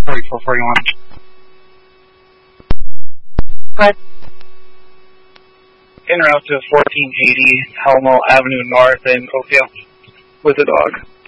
4441. Go ahead. En route to 1480 Helmo Avenue North in Tokyo with a dog.